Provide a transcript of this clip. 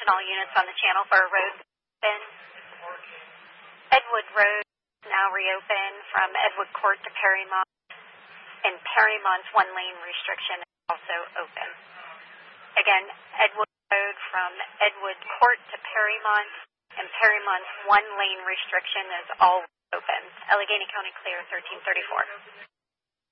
attention all units on the channel for a road open. Edgewood Road is now reopened from Edgewood Court to Perrymont, and Perrymont's one-lane restriction is also open. Again, Edgewood Road from Edgewood Court to Perrymont, and Perrymont's one-lane restriction is all open. Allegheny County clear, 1334.